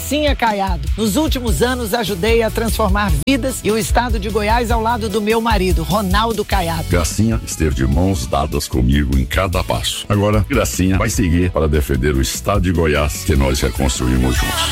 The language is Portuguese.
Gracinha Caiado. Nos últimos anos ajudei a transformar vidas e o estado de Goiás ao lado do meu marido, Ronaldo Caiado. Gracinha esteve de mãos dadas comigo em cada passo. Agora, Gracinha vai seguir para defender o estado de Goiás que nós reconstruímos juntos.